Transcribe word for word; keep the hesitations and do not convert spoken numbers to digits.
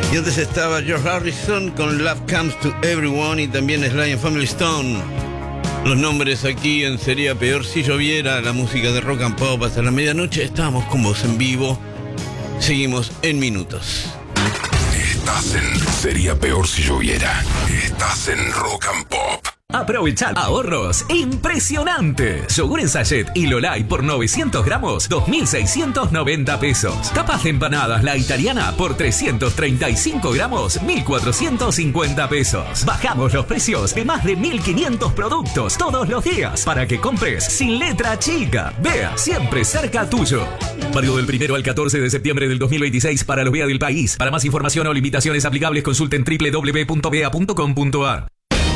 Y antes estaba George Harrison con Love Comes to Everyone y también Sly and Family Stone. Los nombres aquí en Sería Peor Si Lloviera, la música de rock and pop hasta la medianoche. Estábamos con vos en vivo. Seguimos en minutos. Estás en Sería Peor Si Lloviera. Estás en Rock and Pop. Aprovechad ahorros impresionantes. Yogur en sachet y Lolay por novecientos gramos, dos mil seiscientos noventa pesos. Tapas de empanadas La Italiana por trescientos treinta y cinco gramos, mil cuatrocientos cincuenta pesos. Bajamos los precios de más de mil quinientos productos todos los días para que compres sin letra chica. Vea, siempre cerca tuyo. Válido del primero al catorce de septiembre del dos mil veintiséis para los B E A del país. Para más información o limitaciones aplicables consulten doble u doble u doble u punto bea punto com punto a r.